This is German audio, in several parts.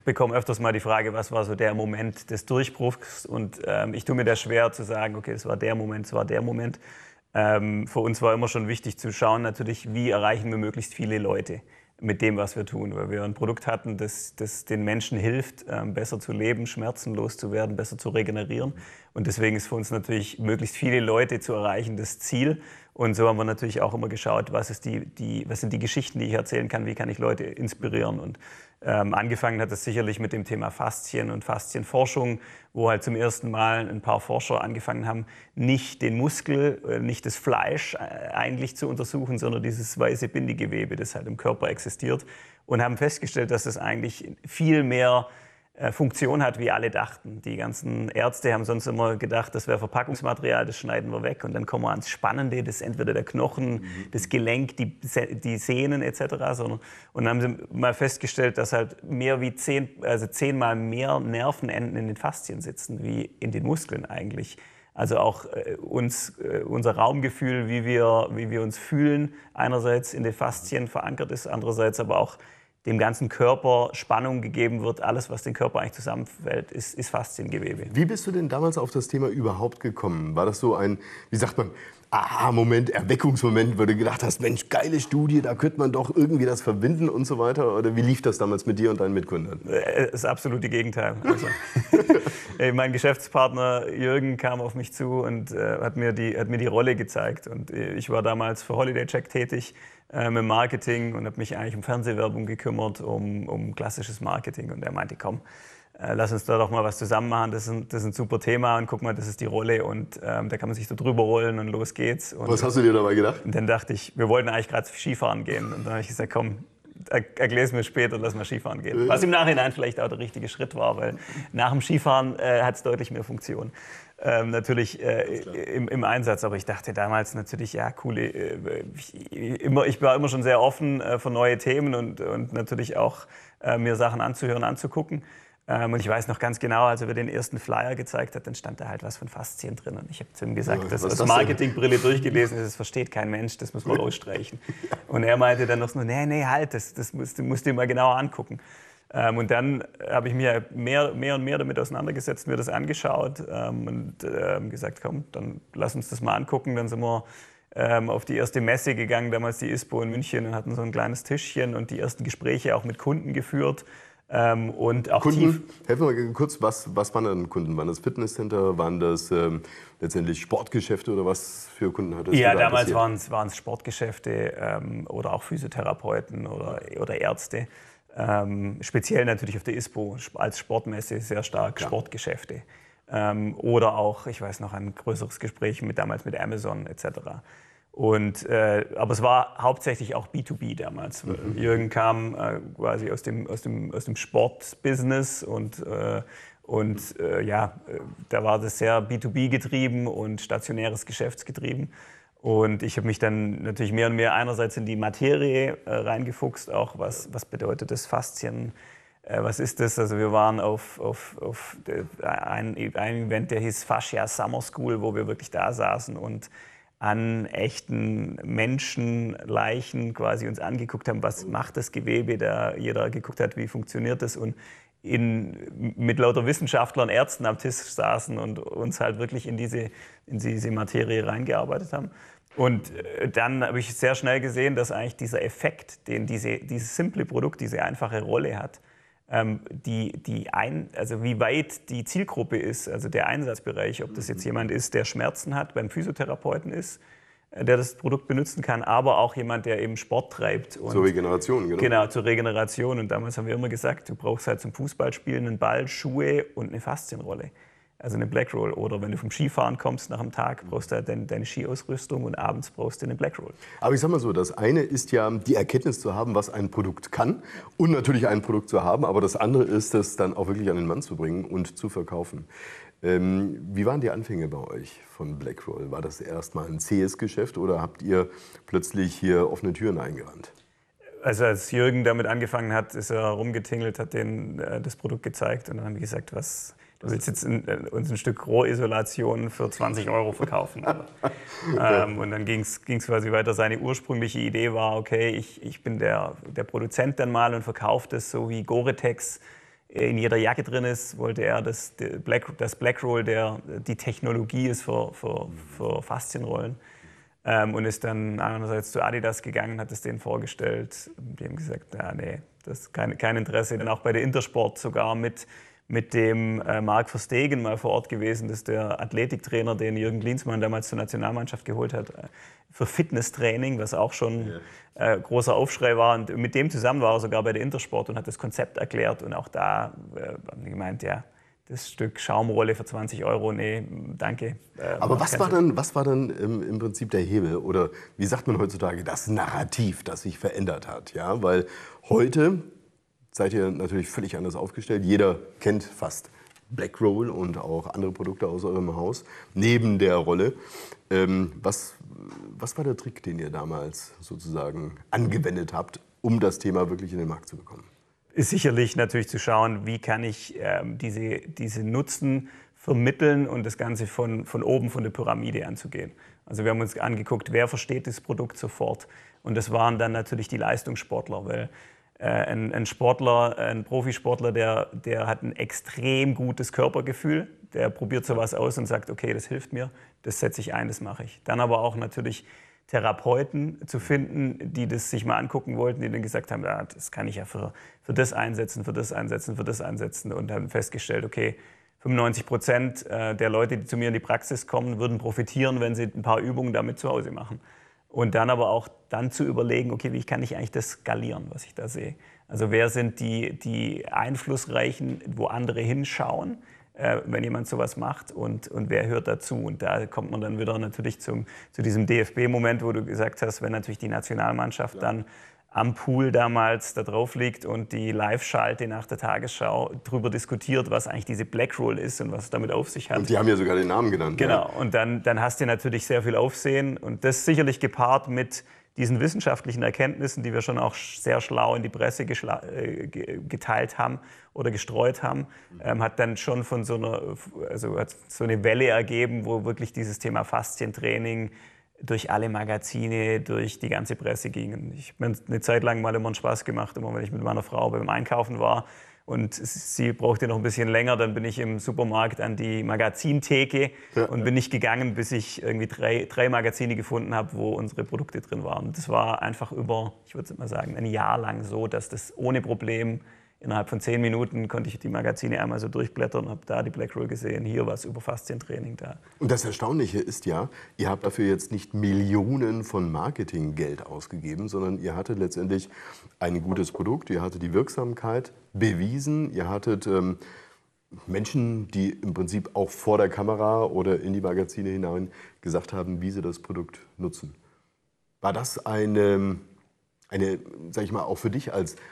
bekomme öfters mal die Frage, was war so der Moment des Durchbruchs? Und ich tue mir da schwer zu sagen, okay, es war der Moment, es war der Moment. Für uns war immer schon wichtig zu schauen, natürlich, wie erreichen wir möglichst viele Leute mit dem, was wir tun. Weil wir ein Produkt hatten, das den Menschen hilft, besser zu leben, schmerzenlos zu werden, besser zu regenerieren. Und deswegen ist für uns natürlich, möglichst viele Leute zu erreichen, das Ziel. Und so haben wir natürlich auch immer geschaut, was sind die Geschichten, die ich erzählen kann, wie kann ich Leute inspirieren. Und angefangen hat es sicherlich mit dem Thema Faszien und Faszienforschung, wo halt zum ersten Mal ein paar Forscher angefangen haben, nicht den Muskel, nicht das Fleisch eigentlich zu untersuchen, sondern dieses weiße Bindegewebe, das halt im Körper existiert, und haben festgestellt, dass es eigentlich viel mehr Funktion hat, wie alle dachten. Die ganzen Ärzte haben sonst immer gedacht, das wäre Verpackungsmaterial, das schneiden wir weg und dann kommen wir ans Spannende, das ist entweder der Knochen, das Gelenk, die Sehnen etc. Und dann haben sie mal festgestellt, dass halt mehr wie 10-mal mehr Nervenenden in den Faszien sitzen, wie in den Muskeln eigentlich. Also auch unser Raumgefühl, wie wir uns fühlen, einerseits in den Faszien verankert ist, andererseits aber auch dem ganzen Körper Spannung gegeben wird. Alles, was den Körper eigentlich zusammenfällt, ist Fasziengewebe. Wie bist du denn damals auf das Thema überhaupt gekommen? War das so ein, wie sagt man, Aha-Moment, Erweckungsmoment, wo du gedacht hast, Mensch, geile Studie, da könnte man doch irgendwie das verbinden und so weiter? Oder wie lief das damals mit dir und deinen Mitgründern? Das absolute Gegenteil. Also, mein Geschäftspartner Jürgen kam auf mich zu und hat mir die Rolle gezeigt. Und ich war damals für Holiday Check tätig im Marketing und habe mich eigentlich um Fernsehwerbung gekümmert, um klassisches Marketing. Und er meinte, komm, lass uns da doch mal was zusammen machen, das ist ein super Thema und guck mal, das ist die Rolle und da kann man sich so drüber rollen und los geht's. Und was hast du dir dabei gedacht? Und dann dachte ich, wir wollten eigentlich gerade Skifahren gehen und dann habe ich gesagt, komm, erklär es mir später, lass mal Skifahren gehen. Was im Nachhinein vielleicht auch der richtige Schritt war, weil nach dem Skifahren hat es deutlich mehr Funktion. Natürlich im Einsatz, aber ich dachte damals natürlich, ja, coole, ich war immer schon sehr offen für neue Themen und natürlich auch mir Sachen anzuhören, anzugucken. Und ich weiß noch ganz genau, als er mir den ersten Flyer gezeigt hat, dann stand da halt was von Faszien drin. Und ich habe zu ihm gesagt, das aus Marketingbrille durchgelesen ist, das versteht kein Mensch, das muss man rausstreichen. Und er meinte dann noch so, nee, halt, das musst du dir mal genauer angucken. Und dann habe ich mir mehr und mehr damit auseinandergesetzt, mir das angeschaut und gesagt, komm, dann lass uns das mal angucken. Dann sind wir auf die erste Messe gegangen, damals die ISPO in München, und hatten so ein kleines Tischchen und die ersten Gespräche auch mit Kunden geführt. Und auch Kunden, helfen wir mal kurz, was waren denn Kunden? Waren das Fitnesscenter, waren das letztendlich Sportgeschäfte oder was für Kunden hattest du? Ja, damals waren es Sportgeschäfte oder auch Physiotherapeuten oder Ärzte. Speziell natürlich auf der ISPO als Sportmesse sehr stark Sportgeschäfte. Oder auch, ich weiß noch, ein größeres Gespräch damals mit Amazon etc. Aber es war hauptsächlich auch B2B damals. Jürgen kam quasi aus dem Sportbusiness und da war das sehr B2B getrieben und stationäres Geschäftsgetrieben. Und ich habe mich dann natürlich mehr und mehr einerseits in die Materie reingefuchst, auch was bedeutet das Faszien, was ist das? Also wir waren auf ein Event, der hieß Fascia Summer School, wo wir wirklich da saßen und an echten Menschenleichen quasi uns angeguckt haben, was macht das Gewebe, da jeder geguckt hat, wie funktioniert das, und mit lauter Wissenschaftlern, Ärzten am Tisch saßen und uns halt wirklich in diese Materie reingearbeitet haben. Und dann habe ich sehr schnell gesehen, dass eigentlich dieser Effekt, den dieses simple Produkt, diese einfache Rolle hat, also wie weit die Zielgruppe ist, also der Einsatzbereich, ob das jetzt jemand ist, der Schmerzen hat, beim Physiotherapeuten ist, der das Produkt benutzen kann, aber auch jemand, der eben Sport treibt. Und zur Regeneration, genau. Genau, zur Regeneration. Und damals haben wir immer gesagt, du brauchst halt zum Fußballspielen einen Ball, Schuhe und eine Faszienrolle. Also eine Black Roll. Oder wenn du vom Skifahren kommst nach dem Tag, brauchst du halt deine Skiausrüstung und abends brauchst du eine Black Roll. Aber ich sag mal so, das eine ist ja die Erkenntnis zu haben, was ein Produkt kann und natürlich ein Produkt zu haben. Aber das andere ist, es dann auch wirklich an den Mann zu bringen und zu verkaufen. Wie waren die Anfänge bei euch von Black Roll? War das erstmal ein zähes Geschäft oder habt ihr plötzlich hier offene Türen eingerannt? Also als Jürgen damit angefangen hat, ist er rumgetingelt, hat denen das Produkt gezeigt und dann haben wir gesagt, du willst jetzt uns ein Stück Rohrisolation für 20 € verkaufen. Und dann ging's quasi weiter. Seine ursprüngliche Idee war, okay, ich bin der Produzent dann mal und verkaufe das so wie Gore-Tex in jeder Jacke drin ist, wollte er, dass das Blackroll die Technologie ist für Faszienrollen. Und ist dann einerseits zu Adidas gegangen, hat es denen vorgestellt. Die haben gesagt, ja, nee, das ist kein Interesse. Dann auch bei der Intersport sogar mit dem Marc Verstegen mal vor Ort gewesen. Das ist der Athletiktrainer, den Jürgen Klinsmann damals zur Nationalmannschaft geholt hat, für Fitnesstraining, was auch schon großer Aufschrei war. Und mit dem zusammen war er sogar bei der Intersport und hat das Konzept erklärt. Und auch da haben die gemeint, ja, das Stück Schaumrolle für 20 €, nee, danke. Aber was war dann im Prinzip der Hebel oder wie sagt man heutzutage, das Narrativ, das sich verändert hat? Ja, weil heute seid ihr natürlich völlig anders aufgestellt. Jeder kennt fast Blackroll und auch andere Produkte aus eurem Haus neben der Rolle. Was war der Trick, den ihr damals sozusagen angewendet habt, um das Thema wirklich in den Markt zu bekommen? Ist sicherlich natürlich zu schauen, wie kann ich diese Nutzen vermitteln und das Ganze von oben, von der Pyramide anzugehen. Also wir haben uns angeguckt, wer versteht das Produkt sofort. Und das waren dann natürlich die Leistungssportler, weil ein Sportler, ein Profisportler, der hat ein extrem gutes Körpergefühl, der probiert sowas aus und sagt, okay, das hilft mir, das setze ich ein, das mache ich. Dann aber auch natürlich Therapeuten zu finden, die das sich mal angucken wollten, die dann gesagt haben, ja, das kann ich ja für das einsetzen, für das einsetzen, für das einsetzen und haben festgestellt, okay, 95% der Leute, die zu mir in die Praxis kommen, würden profitieren, wenn sie ein paar Übungen damit zu Hause machen. Und dann aber auch zu überlegen, okay, wie kann ich eigentlich das skalieren, was ich da sehe. Also wer sind die Einflussreichen, wo andere hinschauen, wenn jemand sowas macht und wer hört dazu. Und da kommt man dann wieder natürlich zu diesem DFB-Moment, wo du gesagt hast, wenn natürlich die Nationalmannschaft dann am Pool damals da drauf liegt und die Live-Schalte nach der Tagesschau darüber diskutiert, was eigentlich diese Blackroll ist und was es damit auf sich hat. Und die haben ja sogar den Namen genannt. Genau, und dann hast du natürlich sehr viel Aufsehen und das sicherlich gepaart mit diesen wissenschaftlichen Erkenntnissen, die wir schon auch sehr schlau in die Presse geteilt haben oder gestreut haben, hat dann schon hat so eine Welle ergeben, wo wirklich dieses Thema Faszientraining durch alle Magazine, durch die ganze Presse ging. Ich habe mir eine Zeit lang mal immer einen Spaß gemacht, immer wenn ich mit meiner Frau beim Einkaufen war und sie brauchte noch ein bisschen länger, dann bin ich im Supermarkt an die Magazintheke und bin nicht gegangen, bis ich irgendwie drei Magazine gefunden habe, wo unsere Produkte drin waren. Das war einfach über, ich würde mal sagen, ein Jahr lang so, dass das ohne Problem innerhalb von 10 Minuten konnte ich die Magazine einmal so durchblättern und habe da die Blackroll gesehen, hier was über Faszientraining da. Und das Erstaunliche ist ja, ihr habt dafür jetzt nicht Millionen von Marketinggeld ausgegeben, sondern ihr hattet letztendlich ein gutes Produkt, ihr hattet die Wirksamkeit bewiesen, ihr hattet Menschen, die im Prinzip auch vor der Kamera oder in die Magazine hinein gesagt haben, wie sie das Produkt nutzen. War das eine, sag ich mal, auch für dich als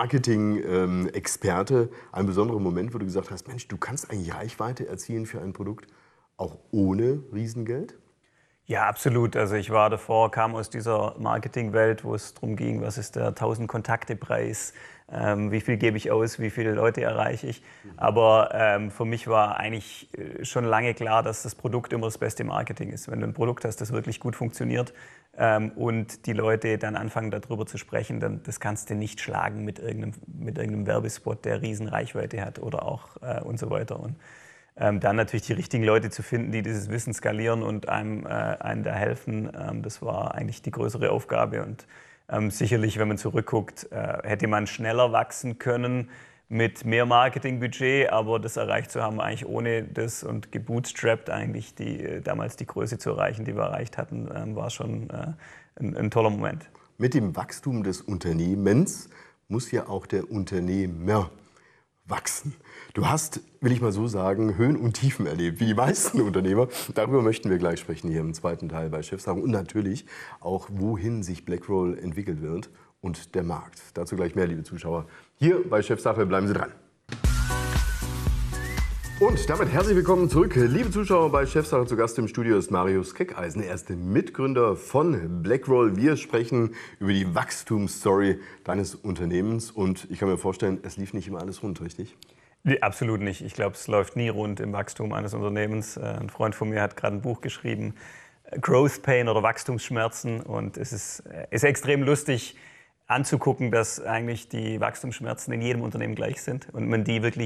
Marketing-Experte ein besonderer Moment, wo du gesagt hast, Mensch, du kannst eigentlich Reichweite erzielen für ein Produkt, auch ohne Riesengeld? Ja, absolut. Also ich war davor, kam aus dieser Marketingwelt, wo es darum ging, was ist der 1000-Kontakte-Preis, wie viel gebe ich aus, wie viele Leute erreiche ich. Aber für mich war eigentlich schon lange klar, dass das Produkt immer das beste Marketing ist. Wenn du ein Produkt hast, das wirklich gut funktioniert und die Leute dann anfangen, darüber zu sprechen, dann das kannst du nicht schlagen mit irgendeinem Werbespot, der riesen Reichweite hat oder auch und so weiter. Und dann natürlich die richtigen Leute zu finden, die dieses Wissen skalieren und einem da helfen, das war eigentlich die größere Aufgabe. Und sicherlich, wenn man zurückguckt, hätte man schneller wachsen können mit mehr Marketingbudget, aber das erreicht zu haben eigentlich ohne das und gebootstrapped eigentlich damals die Größe zu erreichen, die wir erreicht hatten, war schon ein toller Moment. Mit dem Wachstum des Unternehmens muss ja auch der Unternehmer wachsen. Du hast, will ich mal so sagen, Höhen und Tiefen erlebt, wie die meisten Unternehmer. Darüber möchten wir gleich sprechen hier im zweiten Teil bei Chefsache und natürlich auch, wohin sich Blackroll entwickelt wird und der Markt. Dazu gleich mehr, liebe Zuschauer. Hier bei Chefsache, bleiben Sie dran. Und damit herzlich willkommen zurück, liebe Zuschauer, bei Chefsache. Zu Gast im Studio ist Marius Keckeisen, er ist der Mitgründer von Blackroll. Wir sprechen über die Wachstumsstory deines Unternehmens und ich kann mir vorstellen, es lief nicht immer alles rund, richtig? Nee, absolut nicht. Ich glaube, es läuft nie rund im Wachstum eines Unternehmens. Ein Freund von mir hat gerade ein Buch geschrieben, Growth Pain oder Wachstumsschmerzen, und es ist extrem lustig, anzugucken, dass eigentlich die Wachstumsschmerzen in jedem Unternehmen gleich sind und man die wirklich